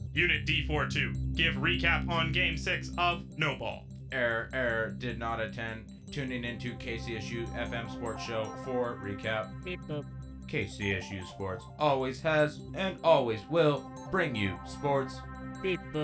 Unit D42, give recap on Game 6 of No Ball. Error, did not attend. Tuning into KCSU FM Sports Show for recap. Beep boop. KCSU Sports always has and always will bring you sports. Beep boop.